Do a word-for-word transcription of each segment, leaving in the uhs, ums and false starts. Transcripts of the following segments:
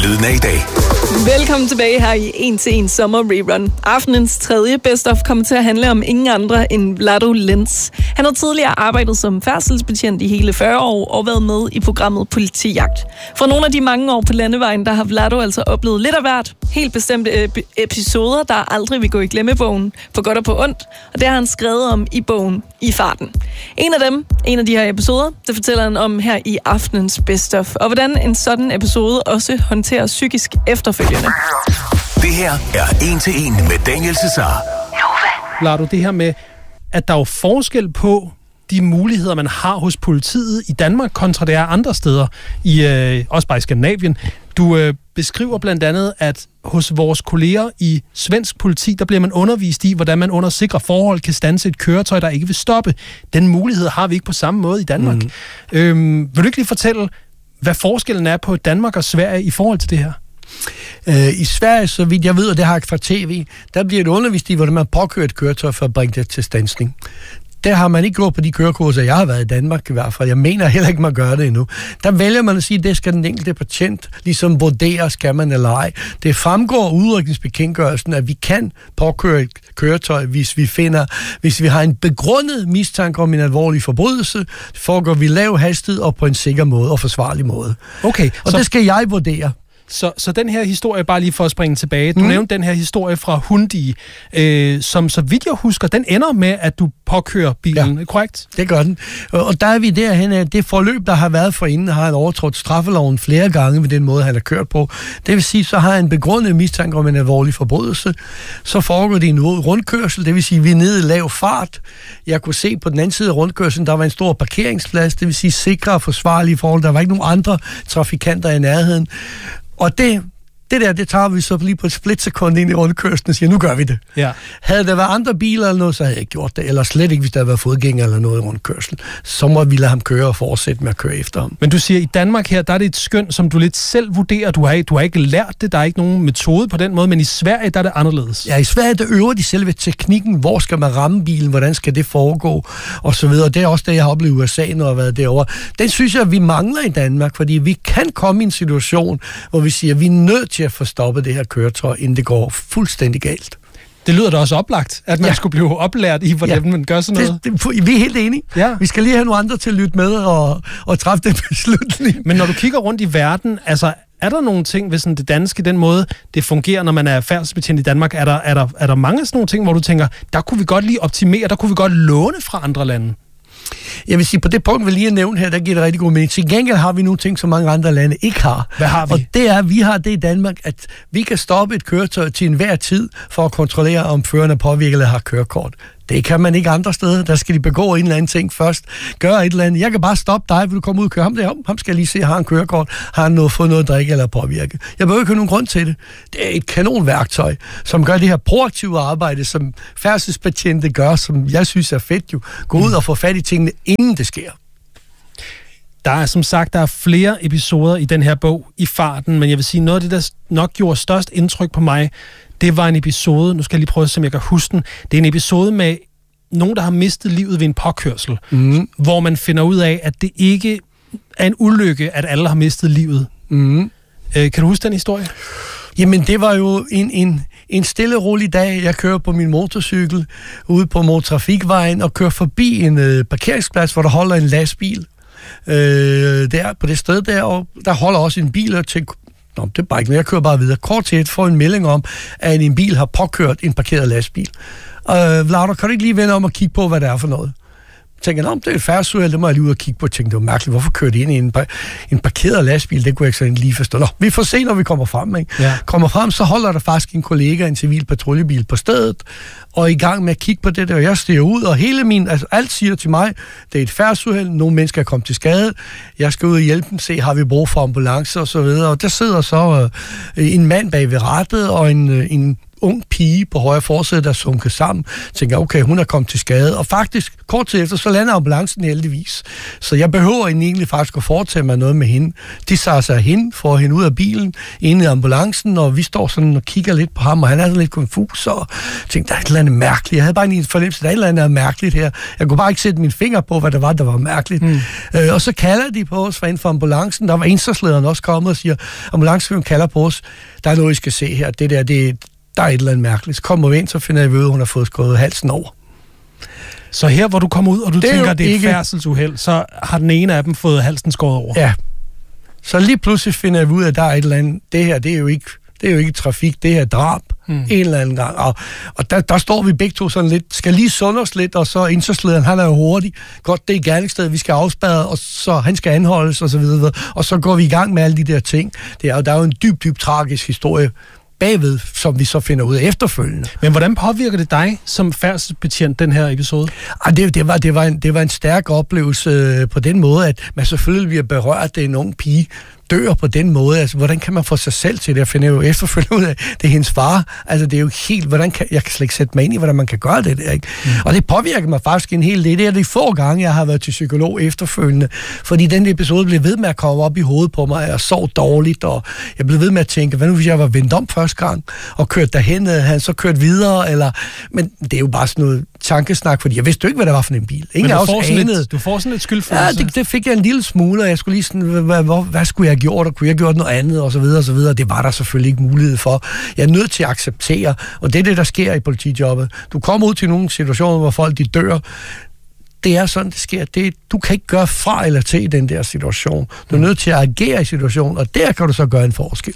Lyden af i dag. Velkommen tilbage her i en til en Sommer Rerun. Aftenens tredje Best of kommer til at handle om ingen andre end Vlado Lenz. Han har tidligere arbejdet som færdselsbetjent i hele fyrre år og været med i programmet Politijagt. Fra nogle af de mange år på landevejen, der har Vlado altså oplevet lidt af hvert. Helt bestemte ep- episoder, der aldrig vil gå i glemmebogen, på godt og på ondt. Og det har han skrevet om i bogen I Farten. En af dem, en af de her episoder, det fortæller han om her i aftenens Best of. Og hvordan en sådan episode også håndterer psykisk efterfølgende. Det her er en til en med Daniel Cesar. Vlado, det her med, at der er jo forskel på de muligheder, man har hos politiet i Danmark, kontra det er andre steder, i, øh, også bare i Skandinavien. Du øh, beskriver blandt andet, at hos vores kolleger i svensk politi, der bliver man undervist i, hvordan man under sikre forhold kan standse et køretøj, der ikke vil stoppe. Den mulighed har vi ikke på samme måde i Danmark. Mm. Øhm, vil du ikke lige fortælle, hvad forskellen er på Danmark og Sverige i forhold til det her? I Sverige, så vidt jeg ved, og det har jeg fra tv, der bliver det undervist i, hvordan man påkører et køretøj for at bringe det til standsning. Der har man ikke gået på de kørekurser, jeg har været i Danmark i hvert fald. Jeg mener heller ikke, man gør det endnu. Der vælger man at sige, at det skal den enkelte patient ligesom vurdere, skal man eller ej. Det fremgår af udrykningsbekendtgørelsen, at vi kan påkøre et køretøj, hvis vi finder, hvis vi har en begrundet mistanke om en alvorlig forbrydelse, foregår vi lav hastighed og på en sikker måde og forsvarlig måde. Okay, og så det skal jeg vurdere. Så, så den her historie, bare lige for at springe tilbage, du mm. nævnte den her historie fra Hundi, øh, som så vidt jeg husker, den ender med, at du påkører bilen, ja, korrekt? Det gør den. Og der er vi derhen af, det forløb, der har været forinden, har han overtrådt straffeloven flere gange ved den måde, han har kørt på. Det vil sige, så har han begrundet mistanke om en alvorlig forbrydelse. Så foregår det en rundkørsel, det vil sige, vi er nede i lav fart. Jeg kunne se på den anden side af rundkørselen, der var en stor parkeringsplads, det vil sige sikre og forsvarlige forhold. Der var ikke nogen andre trafikanter i nærheden. Og det, det der, det tager vi så lige på et splitsekund ind i rundkørslen og siger, nu gør vi det. Ja. Havde der været andre biler eller noget, så havde jeg ikke gjort det. Eller slet ikke, hvis der havde været fodgænger eller noget i rundkørslen. Så må vi lade ham køre og fortsætte med at køre efter ham. Men du siger, i Danmark her, der er det et skøn, som du lidt selv vurderer. Du har, du har ikke lært det, der er ikke nogen metode på den måde, men i Sverige, der er det anderledes. Ja, i Sverige, der øver de selve teknikken. Hvor skal man ramme bilen? Hvordan skal det foregå? Og så videre. Det er også det, jeg har oplevet i U S A, når jeg har været derovre. Den synes jeg, vi mangler i Danmark, fordi vi kan komme i en situation, hvor vi siger, at vi er nødt til at få stoppet det her køretøj, inden det går fuldstændig galt. Det lyder da også oplagt, at man ja. skulle blive oplært i, hvordan ja. man gør sådan noget. Det, det, vi er helt enige. Ja. Vi skal lige have nogle andre til at lytte med og, og træffe den beslutning. Men når du kigger rundt i verden, altså er der nogle ting ved sådan det danske, den måde, det fungerer, når man er færdselsbetjent i Danmark? Er der, er, der, er der mange sådan nogle ting, hvor du tænker, der kunne vi godt lige optimere, der kunne vi godt låne fra andre lande? Jeg vil sige, på det punkt, vi lige har nævnt her, der giver det rigtig god mening. Til gengæld har vi nogle ting, som mange andre lande ikke har. Hvad har vi? Og det er, at vi har det i Danmark, at vi kan stoppe et køretøj til enhver tid for at kontrollere, om føreren er påvirket eller har kørekort. Det kan man ikke andre steder. Der skal de begå en eller anden ting først. Gøre et eller andet. Jeg kan bare stoppe dig, vil du komme ud og køre ham derom. Ham skal jeg lige se, har han kørekort? Har han noget, fået noget at drikke eller påvirke? Jeg behøver ikke have nogen grund til det. Det er et kanonværktøj, som gør det her proaktive arbejde, som færdselsbetjente gør, som jeg synes er fedt jo. Gå ud og få fat i tingene, inden det sker. Der er som sagt, der er flere episoder i den her bog, I Farten, men jeg vil sige, noget af det, der nok gjorde størst indtryk på mig, det var en episode, nu skal jeg lige prøve at se, om jeg kan huske den. Det er en episode med nogen, der har mistet livet ved en påkørsel, mm. hvor man finder ud af, at det ikke er en ulykke, at alle har mistet livet. Mm. Øh, kan du huske den historie? Jamen, det var jo en, en, en stille og rolig dag. Jeg kører på min motorcykel ude på motortrafikvejen og kører forbi en øh, parkeringsplads, hvor der holder en lastbil. Øh, der på det sted der, og der holder også en bil, og tænker, nå, det er bare ikke noget, jeg kører bare videre. Kort til et får en melding om, at en bil har påkørt en parkeret lastbil. Øh, Vlado, kan du ikke lige vende om og kigge på, hvad det er for noget? Jeg tænker, nå, det er et færdsuheld, det må jeg lige ud og kigge på. Jeg tænkte, det var mærkeligt, hvorfor kører de ind i en, en parkeret lastbil? Det kunne jeg ikke sådan lige forstå. Nå, vi får se, når vi kommer frem, ikke? Ja. Kommer frem, så holder der faktisk en kollega, en civil patruljebil på stedet, og er i gang med at kigge på det der, og jeg stiger ud, og hele min, altså alt siger til mig, det er et færdsuheld, nogle mennesker er kommet til skade, jeg skal ud og hjælpe dem, se, har vi brug for ambulance og så videre, og der sidder så øh, en mand bag ved rattet, og en, en ung pige på højre forsæde, der sunket sammen. Tænker, okay, hun er kommet til skade. Og faktisk, kort tid efter, så lander ambulancen heldigvis. Så jeg behøver egentlig faktisk at foretage mig noget med hende. De tager sig hen, får hende ud af bilen, ind i ambulancen, og vi står sådan og kigger lidt på ham, og han er sådan lidt konfus, og tænkte, der er et eller andet mærkeligt. Jeg havde bare en fornemmelse, der er et eller andet mærkeligt her. Jeg kunne bare ikke sætte min finger på, hvad det var, der var mærkeligt. Mm. Øh, og så kalder de på os fra inden for ambulancen. Der var indsatslederen også kommet og siger, ambulancen kalder på os. Der er noget, I skal se her. Det der, det der er et eller andet mærkeligt. Så kommer vi ind, så finder jeg ved, at hun har fået skåret halsen over. Så her, hvor du kommer ud, og du det tænker, at det er et ikke... færdselsuheld, så har den ene af dem fået halsen skåret over. Ja. Så lige pludselig finder jeg ud af, at der er et eller andet. Det her, det er jo ikke, det er jo ikke trafik, det her er drab. Hmm. En eller anden gang. Og, og der, der står vi begge to sådan lidt, skal lige sunde os lidt, og så indsatslederen, han er jo hurtig. Godt, det er gerningsstedet, vi skal afspærre, og så han skal anholdes, og så videre. Og så går vi i gang med alle de der ting. Det er, der er jo en dyb, dyb tragisk historie bagved, som vi så finder ud af efterfølgende. Men hvordan påvirker det dig som færdselsbetjent, den her episode? Ah, det, det, var, det, var en, det var en stærk oplevelse øh, på den måde, at man selvfølgelig bliver berørt, det er en ung pige, dør på den måde. Altså, hvordan kan man få sig selv til det? Jeg finder jo efterfølgende ud af, det er hendes far. Altså, det er jo helt, hvordan kan, jeg kan slet ikke sætte mig ind i, hvordan man kan gøre det der, ikke? Mm. Og det påvirker mig faktisk en hel del. Det er de få gange, jeg har været til psykolog efterfølgende, fordi den episode blev ved med at komme op i hovedet på mig, og jeg sov dårligt, og jeg blev ved med at tænke, hvad nu hvis jeg var vendt om første gang, og kørt derhen, havde han så kørt videre, eller... Men det er jo bare sådan noget tankesnak, fordi jeg vidste jo ikke, hvad det var for en bil. Ingen Men du får, sådan et, du får sådan et skyldfølelse. Ja, det, det fik jeg en lille smule, og jeg skulle lige sådan, hvad, hvad, hvad skulle jeg have gjort, og kunne jeg have gjort noget andet, og så videre, og så videre. Det var der selvfølgelig ikke mulighed for. Jeg er nødt til at acceptere, og det er det, der sker i politijobbet. Du kommer ud til nogle situationer, hvor folk de dør. Det er sådan, det sker. Det, du kan ikke gøre fra eller til i den der situation. Du er nødt til at agere i situationen, og der kan du så gøre en forskel.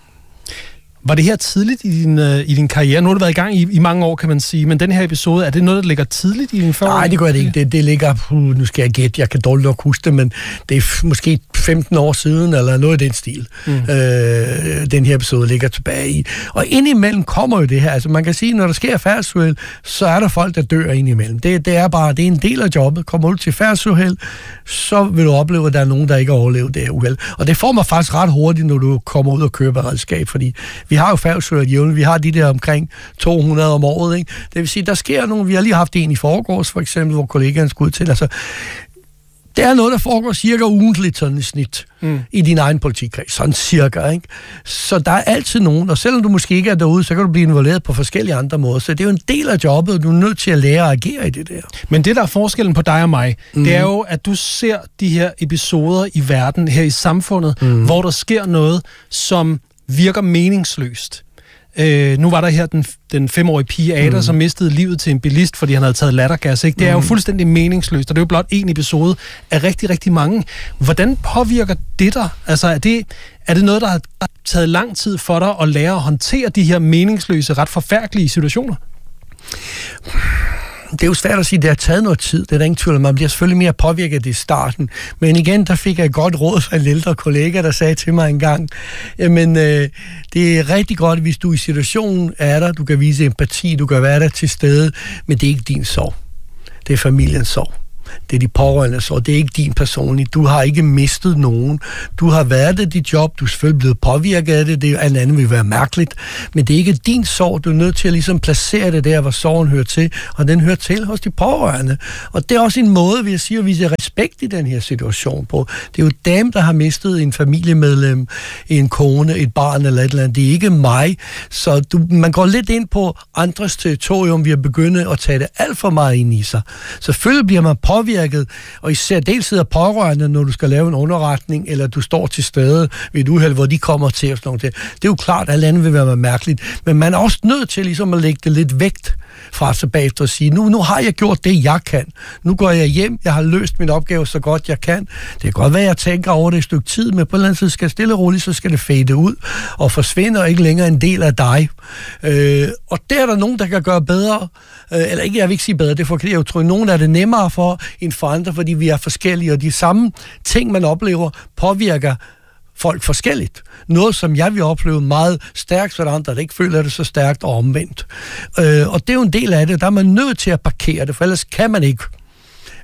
Var det her tidligt i din, øh, i din karriere? Nu har du været i gang i, i mange år, kan man sige, men den her episode, er det noget, der ligger tidligt i din før? Nej, det gør det ikke. Det, det ligger, uh, nu skal jeg gætte, jeg kan dårligt nok huske det, men det er måske femten år siden, eller noget i den stil, mm. øh, den her episode ligger tilbage i. Og indimellem kommer jo det her. Altså man kan sige, når der sker færdselsuheld, så er der folk, der dør indimellem. Det, det er bare, det er en del af jobbet. Kommer du til færdselsuheld, så vil du opleve, at der er nogen, der ikke har overlevet det her uheld. Og det får mig faktisk ret hurtigt, når du kommer ud og kører beredskab, fordi vi har jo færdselsuheld jævnligt. Vi har de der omkring to hundrede om året, ikke? Det vil sige, der sker nogle, vi har lige haft en i forgårs, for eksempel, hvor kollegaen skulle ud til. Altså, det er noget, der foregår cirka ugentligt sådan i snit mm. i din egen politikreds. Sådan cirka, ikke? Så der er altid nogen, og selvom du måske ikke er derude, så kan du blive involveret på forskellige andre måder. Så det er jo en del af jobbet, og du er nødt til at lære at agere i det der. Men det, der er forskellen på dig og mig, mm. det er jo, at du ser de her episoder i verden, her i samfundet, mm. hvor der sker noget, som virker meningsløst. Øh, nu var der her den, den femårige pige Ada, mm. som mistede livet til en bilist, fordi han havde taget lattergas. Ikke? Det er mm. jo fuldstændig meningsløst, og det er jo blot en episode af rigtig, rigtig mange. Hvordan påvirker det dig? Altså, er det, er det noget, der har taget lang tid for dig at lære at håndtere de her meningsløse, ret forfærdelige situationer? Det er jo svært at sige, det har taget noget tid, det er der ingen tvivl om. Man bliver selvfølgelig mere påvirket i starten. Men igen, der fik jeg et godt råd fra en ældre kollega, der sagde til mig engang, jamen, øh, det er rigtig godt, hvis du i situationen er der, du kan vise empati, du kan være der til stede, men det er ikke din sorg. Det er familiens sorg. Det er de pårørende, så det er ikke din personlige. Du har ikke mistet nogen. Du har været det dit job. Du er selvfølgelig blevet påvirket af det. Det er alt andet vil være mærkeligt. Men det er ikke din sorg. Du er nødt til at ligesom placere det der, hvor sorgen hører til. Og den hører til hos de pårørende. Og det er også en måde, vil jeg sige, at vise respekt i den her situation på. Det er jo dem, der har mistet en familiemedlem, en kone, et barn eller et eller andet. Det er ikke mig. Så du, man går lidt ind på andres territorium. Vi har begyndt at tage det alt for meget ind i sig. Selvfølgelig bliver man påvirket påvirket, og især dels sidder pårørende, når du skal lave en underretning, eller du står til stede ved et uheld, hvor de kommer til og sådan noget. Det er jo klart, at alle andre vil være mærkeligt, men man er også nødt til ligesom at lægge det lidt vægt fra sig bagefter og sige, nu, nu har jeg gjort det, jeg kan. Nu går jeg hjem, jeg har løst min opgave så godt, jeg kan. Det kan godt være, at jeg tænker over det et stykke tid, men på en eller anden side skal stille og roligt, så skal det fade ud og forsvinde og ikke længere en del af dig. Øh, og der er der nogen, der kan gøre bedre, øh, eller ikke, jeg vil ikke sige bedre, det fordi jeg jo tror, at nogen er det nemmere for end for andre, fordi vi er forskellige, og de samme ting, man oplever, påvirker folk forskelligt. Noget, som jeg vil opleve meget stærkt, så der andre, der ikke føler det så stærkt og omvendt. Øh, og det er jo en del af det. Der er man nødt til at parkere det, for ellers kan man ikke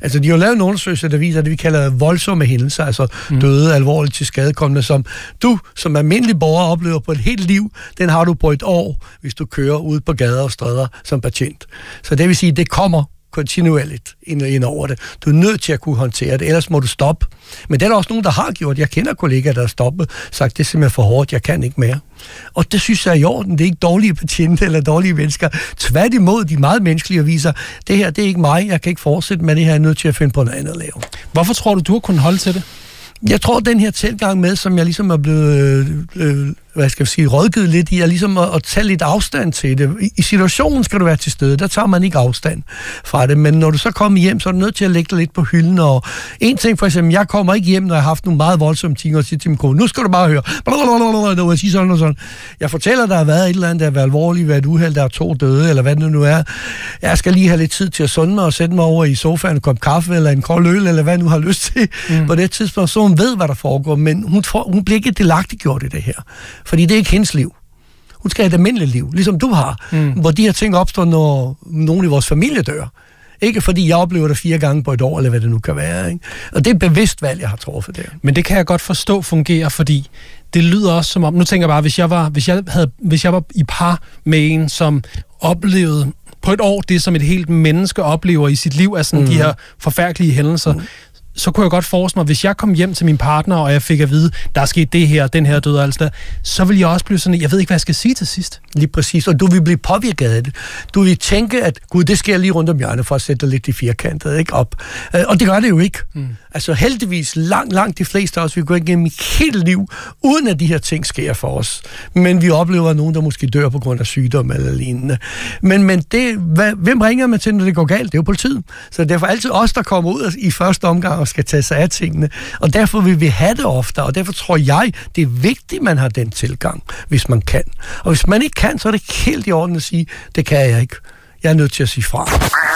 Altså, de har jo lavet en undersøgelse, der viser, at det vi kalder voldsomme hændelser, altså mm. døde, alvorligt til skadekommende, som du som almindelig borger oplever på et helt liv, den har du på et år, hvis du kører ud på gader og stræder som patient. Så det vil sige, at det kommer kontinuerligt ind, ind over det. Du er nødt til at kunne håndtere det, ellers må du stoppe. Men det er der også nogen, der har gjort. Jeg kender kollegaer, der har stoppet, sagt, det er simpelthen for hårdt, jeg kan ikke mere. Og det synes jeg er i orden. Det er ikke dårlige patienter eller dårlige mennesker. Tværtimod, de er meget menneskelige og viser, det her, det er ikke mig, jeg kan ikke fortsætte med det her, jeg er nødt til at finde på noget andet at lave. Hvorfor tror du, du har kunnet holde til det? Jeg tror, den her tilgang med, som jeg ligesom er blevet, øh, hvad skal jeg sige, rådgivet lidt i, er ligesom at, at tage lidt afstand til det. I, I situationen skal du være til stede, der tager man ikke afstand fra det, men når du så kommer hjem, så er du nødt til at lægge dig lidt på hylden, og en ting for eksempel, jeg kommer ikke hjem, når jeg har haft nogle meget voldsomme ting, og siger til min kone, nu skal du bare høre, blablabla, og sige sådan og sådan. Jeg fortæller, der har været et eller andet, der har været alvorligt, været et uheld, der er to døde, eller hvad det nu er. Jeg skal lige have lidt tid til at sunde mig, og sætte mig over i sofaen, en kop kaffe, eller en kold øl, eller hvad jeg nu har lyst til. Mm. På det tidspunkt, så hun ved, hvad der foregår, men hun, får, hun bliver ikke delagtiggjort i det her. Fordi det er ikke hendes liv. Hun skal have et almindeligt liv, ligesom du har, mm. hvor de her ting opstår, når nogen i vores familie dør. Ikke fordi jeg oplever det fire gange på et år, eller hvad det nu kan være. Ikke? Og det er et bevidst valg, jeg har truffet der. Men det kan jeg godt forstå fungerer, fordi det lyder også som om, nu tænker jeg bare, hvis jeg var, hvis jeg havde, hvis jeg var i par med en, som oplevede på et år det, som et helt menneske oplever i sit liv, af sådan mm. de her forfærdelige hændelser, mm. så kunne jeg godt forestille mig, hvis jeg kom hjem til min partner, og jeg fik at vide, der er sket det her, den her død og alt det, så vil jeg også blive sådan, jeg ved ikke, hvad jeg skal sige til sidst. Lige præcis, og du vil blive påvirket af det. Du vil tænke, at gud, det sker lige rundt om hjørnet, for at sætte dig lidt i firkantet, ikke op. Og det gør det jo ikke. Mm. Altså heldigvis, langt, langt de fleste af os, vi går igennem et helt liv, uden at de her ting sker for os. Men vi oplever nogen, der måske dør på grund af sygdom eller lignende. Men, men det, hvad, hvem ringer man til, når det går galt? Det er jo politiet. Så det er derfor altid os, der kommer ud i første omgang og skal tage sig af tingene. Og derfor vil vi have det ofte, og derfor tror jeg, det er vigtigt, at man har den tilgang, hvis man kan. Og hvis man ikke kan, så er det helt i orden at sige, det kan jeg ikke. Jeg er nødt til at sige fra.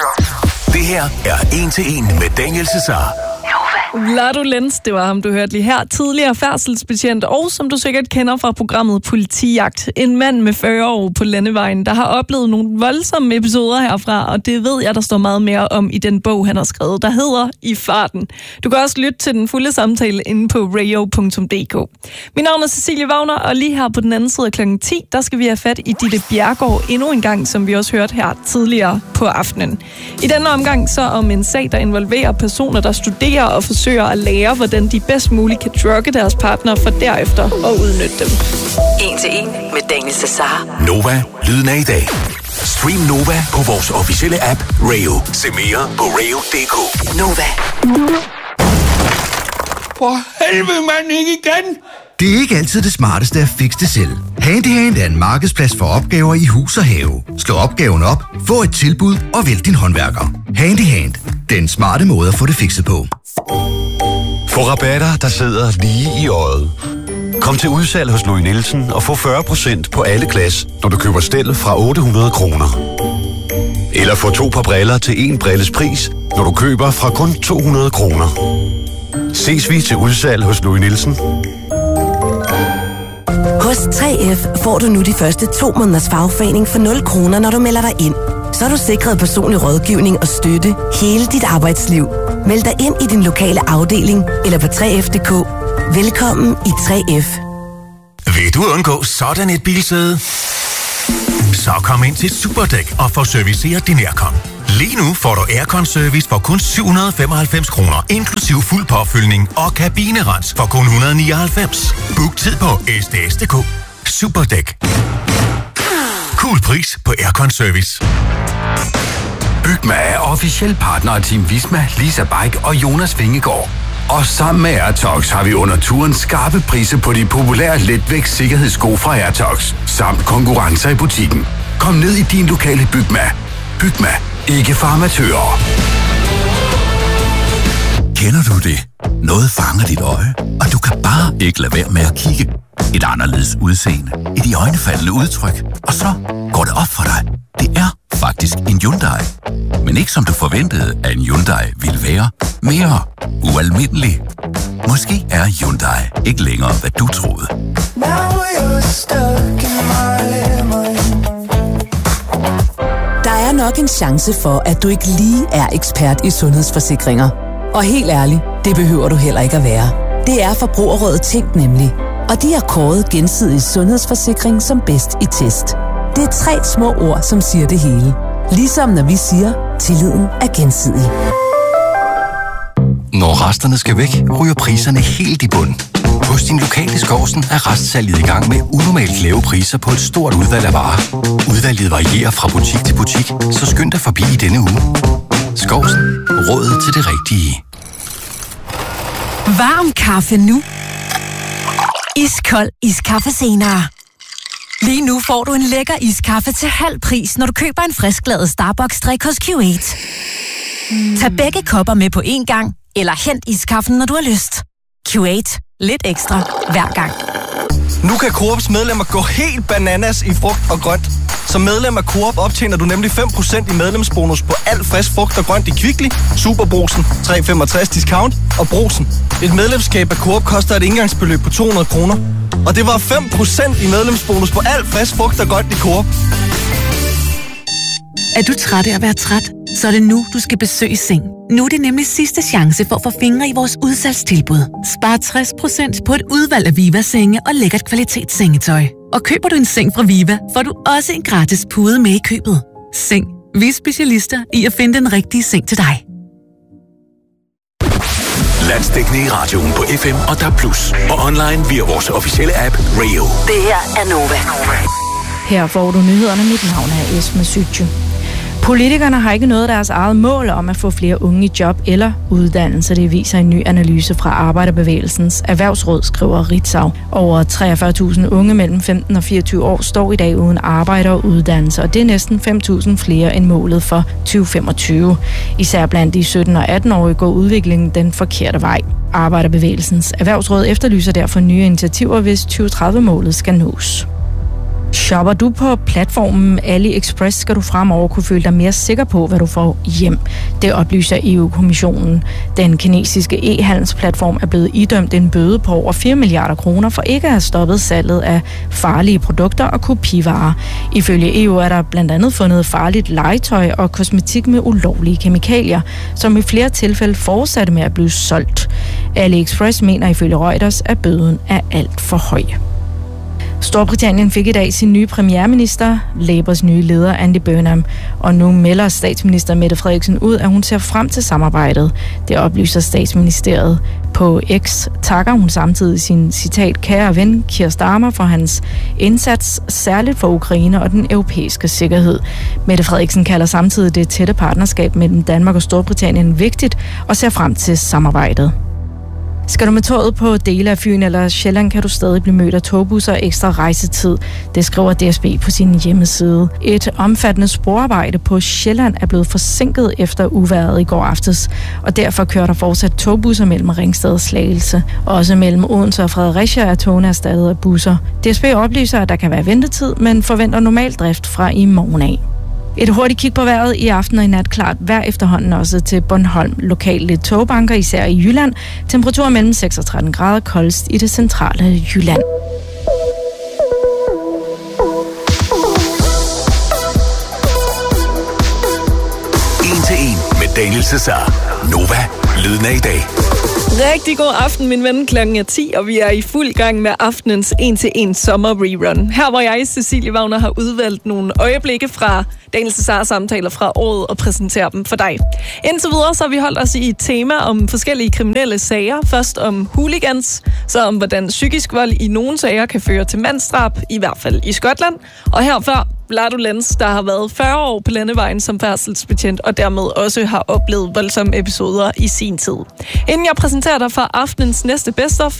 Det her er en til en med Daniel Cesar. Vlado Lenz, det var ham, du hørte lige her. Tidligere færdselsbetjent, og som du sikkert kender fra programmet Politijagt. En mand med fyrre år på landevejen, der har oplevet nogle voldsomme episoder herfra, og det ved jeg, der står meget mere om i den bog, han har skrevet, der hedder I farten. Du kan også lytte til den fulde samtale inde på radio punktum d k. Mit navn er Cecilie Wagner, og lige her på den anden side af klokken ti, der skal vi have fat i Ditte Bjergård endnu en gang, som vi også hørte her tidligere på aftenen. I denne omgang så om en sag, der involverer personer, der studerer og forsøger at lære, hvordan de bedst muligt kan drugge deres partner, for derefter at udnytte dem. En til en med Daniel Cesar. Nova, lyden af i dag. Stream Nova på vores officielle app, Rayo. Se mere på rayo punktum d k. Nova. For helvede, mand, ikke igen! Det er ikke altid det smarteste at fikse det selv. Handyhand er en markedsplads for opgaver i hus og have. Slå opgaven op, få et tilbud og vælg din håndværker. Handyhand. Den smarte måde at få det fikset på. Få rabatter, der sidder lige i øjet. Kom til udsalg hos Louis Nielsen og få fyrre procent på alle glas, når du køber stel fra otte hundrede kroner. Eller få to par briller til en brilles pris, når du køber fra kun to hundrede kroner. Ses vi til udsalg hos Louis Nielsen. Hos tre F får du nu de første to måneders fagforening for nul kroner, når du melder dig ind. Så er du sikret personlig rådgivning og støtte hele dit arbejdsliv. Meld dig ind i din lokale afdeling eller på tre F punktum d k. Velkommen i tre F. Vil du undgå sådan et bilsæde? Så kom ind til Superdæk og få serviceret din aircon. Lige nu får du aircon-service for kun syv hundrede femoghalvfems kroner, inklusiv fuld påfyldning og kabinerens for kun et hundrede nioghalvfems. Book tid på s d s punktum d k. Superdæk. Cool pris på aircon-service. Bygma er officiel partner af Team Visma, Lisa Bike og Jonas Vingegaard. Og sammen med Airtox har vi under turen skarpe priser på de populære letvægt sikkerhedssko fra Airtox, samt konkurrencer i butikken. Kom ned i din lokale Bygma. Bygma. Ikke for amatører. Kender du det? Noget fanger dit øje, og du kan bare ikke lade være med at kigge. Et anderledes udseende, et iøjnefaldende udtryk, og så går det op for dig. Det er faktisk en Hyundai. Men ikke som du forventede, at en Hyundai ville være. Mere ualmindelig. Måske er Hyundai ikke længere, hvad du troede. Der er nok nok en chance for, at du ikke lige er ekspert i sundhedsforsikringer. Og helt ærligt, det behøver du heller ikke at være. Det er Forbrugerrådet Tænk nemlig. Og de har kåret Gensidig Sundhedsforsikring som bedst i test. Det er tre små ord, som siger det hele. Ligesom når vi siger, tilliden er gensidig. Når resterne skal væk, ryger priserne helt i bund. Hos din lokale Skovsen er restsalget i gang med unormalt lave priser på et stort udvalg af varer. Udvalget varierer fra butik til butik, så skynd dig forbi i denne uge. Skovsen. Rådet til det rigtige. Varm kaffe nu. Iskold iskaffe senere. Lige nu får du en lækker iskaffe til halv pris, når du køber en frisklavet Starbucks-drik hos Q otte. Mm. Tag begge kopper med på én gang, eller hent iskaffen, når du har lyst. Q otte. Lidt ekstra hver gang. Nu kan Coops medlemmer gå helt bananas i frugt og grønt. Som medlem af Coop optjener du nemlig fem procent i medlemsbonus på alt frisk frugt og grønt i Kvickly, Superbrugsen, tre komma femogtres discount og Brugsen. Et medlemskab af Coop koster et indgangsbeløb på to hundrede kroner. Og det var fem procent i medlemsbonus på alt frisk frugt og grønt i Coop. Er du træt af at være træt? Så er det nu, du skal besøge Seng. Nu er det nemlig sidste chance for at få fingre i vores udsalgstilbud. Spar tres procent på et udvalg af Viva-senge og lækkert kvalitetssengetøj. Og køber du en seng fra Viva, får du også en gratis pude med i købet. Seng. Vi er specialister i at finde den rigtige seng til dig. Landsdækkende i radioen på F M og D A B plus, og online via vores officielle app Rio. Det her er Nova. Her får du nyhederne. Mit navn er Esme Sytju. Politikerne har ikke nået deres eget mål om at få flere unge i job eller uddannelse. Det viser en ny analyse fra Arbejderbevægelsens Erhvervsråd, skriver Ritzau. Over treogfyrre tusind unge mellem femten og fireogtyve år står i dag uden arbejde og uddannelse, og det er næsten fem tusind flere end målet for tyve femogtyve. Især blandt de sytten og atten-årige går udviklingen den forkerte vej. Arbejderbevægelsens Erhvervsråd efterlyser derfor nye initiativer, hvis tyve tredive-målet skal nås. Shopper du på platformen AliExpress, skal du fremover kunne føle dig mere sikker på, hvad du får hjem. Det oplyser E U-kommissionen. Den kinesiske e-handelsplatform er blevet idømt en bøde på over fire milliarder kroner for ikke at have stoppet salget af farlige produkter og kopivarer. Ifølge E U er der blandt andet fundet farligt legetøj og kosmetik med ulovlige kemikalier, som i flere tilfælde fortsatte med at blive solgt. AliExpress mener ifølge Reuters, at bøden er alt for høj. Storbritannien fik i dag sin nye premierminister, Labours nye leder Andy Burnham, og nu melder statsminister Mette Frederiksen ud, at hun ser frem til samarbejdet. Det oplyser statsministeriet. På X takker hun samtidig sin citat kære ven Keir Starmer for hans indsats, særligt for Ukraine og den europæiske sikkerhed. Mette Frederiksen kalder samtidig det tætte partnerskab mellem Danmark og Storbritannien vigtigt og ser frem til samarbejdet. Skal du med toget på dele af Fyn eller Sjælland, kan du stadig blive mødt af togbusser og ekstra rejsetid. Det skriver D S B på sin hjemmeside. Et omfattende sporarbejde på Sjælland er blevet forsinket efter uvejret i går aftes, og derfor kører der fortsat togbusser mellem Ringsted og Slagelse. Også mellem Odense og Fredericia er togene erstattet af busser. D S B oplyser, at der kan være ventetid, men forventer normal drift fra i morgen af. Et hurtigt kig på vejret i aften og i nat klart vejr efterhånden også til Bornholm. Lokalt lidt togbanker, især i Jylland. Temperaturer mellem seks og tretten grader, koldest i det centrale Jylland. En til en med Daniel Cesar. Nova, lyden af i dag. Rigtig god aften, min ven. Klokken er ti, og vi er i fuld gang med aftenens en til en sommer rerun. Her, hvor jeg, Cecilie Wagner, har udvalgt nogle øjeblikke fra Daniel Cesars samtaler fra året og præsenterer dem for dig. Indtil videre så har vi holdt os i et tema om forskellige kriminelle sager. Først om hooligans, så om hvordan psykisk vold i nogle sager kan føre til mandsdrab, i hvert fald i Skotland. Og herfør Lado Lenz, der har været fyrre år på landevejen som færdselsbetjent, og dermed også har oplevet voldsomme episoder i sin tid. Inden jeg præsenterer dig for aftenens næste best of,